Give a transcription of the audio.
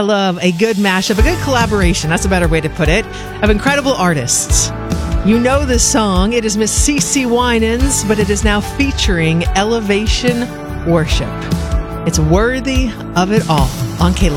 love a good mashup, a good collaboration. That's a better way to put it, of incredible artists. You know this song. It is Miss CeCe Winans, but it is now featuring Elevation Worship. It's worthy of it all on K-Love.